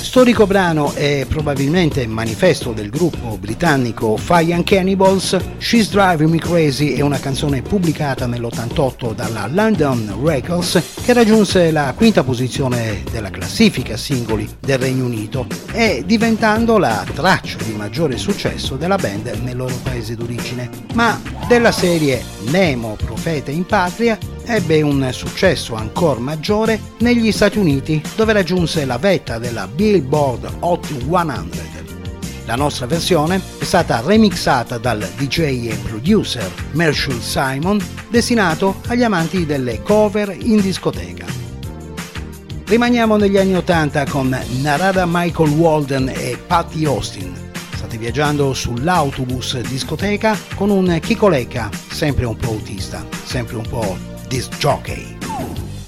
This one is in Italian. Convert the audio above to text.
Storico brano e probabilmente manifesto del gruppo britannico Fire and Cannibals, She's Driving Me Crazy è una canzone pubblicata nell'88 dalla London Records che raggiunse la quinta posizione della classifica singoli del Regno Unito e diventando la traccia di maggiore successo della band nel loro paese d'origine. Ma della serie Nemo, Profeta in Patria ebbe un successo ancora maggiore negli Stati Uniti, dove raggiunse la vetta della Billboard Hot 100. La nostra versione è stata remixata dal DJ e producer Marshall Simon, destinato agli amanti delle cover in discoteca. Rimaniamo negli anni 80 con Narada Michael Walden e Patty Austin. State viaggiando sull'autobus discoteca con un Chico Lecca, sempre un po' autista, sempre un po' disc jockey.